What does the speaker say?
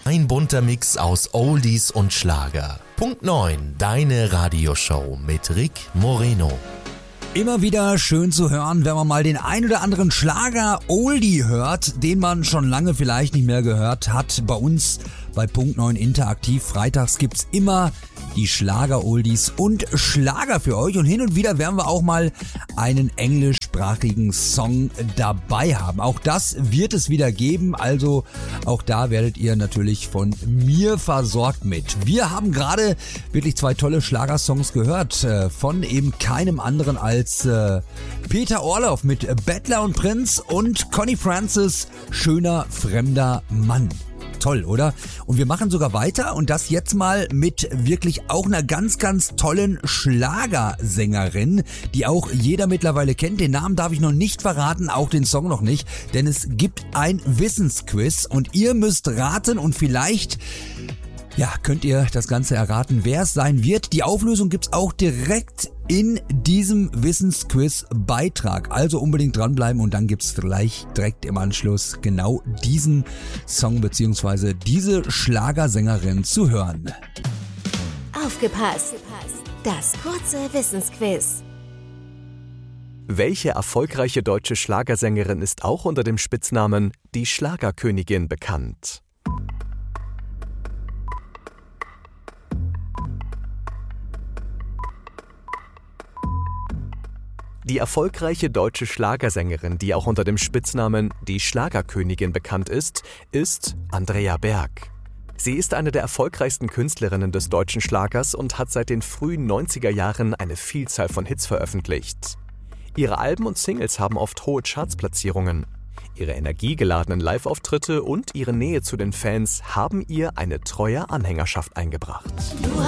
Ein bunter Mix aus Oldies und Schlager. Punkt 9, deine Radioshow mit Rick Moreno. Immer wieder schön zu hören, wenn man mal den ein oder anderen Schlager-Oldie hört, den man schon lange vielleicht nicht mehr gehört hat. Bei uns bei Punkt 9 Interaktiv freitags gibt's immer die Schlager-Oldies und Schlager für euch. Und hin und wieder werden wir auch mal einen englischsprachigen Song dabei haben. Auch das wird es wieder geben, also auch da werdet ihr natürlich von mir versorgt mit. Wir haben gerade wirklich 2 tolle Schlagersongs gehört, von eben keinem anderen als Peter Orloff mit Bettler und Prinz und Connie Francis, Schöner fremder Mann. Toll, oder? Und wir machen sogar weiter und das jetzt mal mit wirklich auch einer ganz, ganz tollen Schlagersängerin, die auch jeder mittlerweile kennt. Den Namen darf ich noch nicht verraten, auch den Song noch nicht, denn es gibt ein Wissensquiz und ihr müsst raten und vielleicht könnt ihr das Ganze erraten, wer es sein wird. Die Auflösung gibt's auch direkt in diesem Wissensquiz-Beitrag. Also unbedingt dranbleiben und dann gibt's gleich direkt im Anschluss genau diesen Song bzw. diese Schlagersängerin zu hören. Aufgepasst! Das kurze Wissensquiz. Welche erfolgreiche deutsche Schlagersängerin ist auch unter dem Spitznamen die Schlagerkönigin bekannt? Die erfolgreiche deutsche Schlagersängerin, die auch unter dem Spitznamen die Schlagerkönigin bekannt ist, ist Andrea Berg. Sie ist eine der erfolgreichsten Künstlerinnen des deutschen Schlagers und hat seit den frühen 90er Jahren eine Vielzahl von Hits veröffentlicht. Ihre Alben und Singles haben oft hohe Chartsplatzierungen. Ihre energiegeladenen Live-Auftritte und ihre Nähe zu den Fans haben ihr eine treue Anhängerschaft eingebracht.